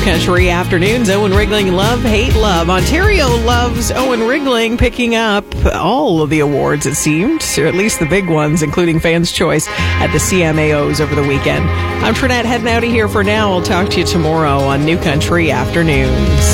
Country Afternoons. Owen Rigling, Love, Hate, Love. Ontario loves Owen Rigling, picking up all of the awards, it seemed, or at least the big ones, including Fans' Choice at the CMAOs over the weekend. I'm Trinette, heading out of here for now. I'll talk to you tomorrow on New Country Afternoons.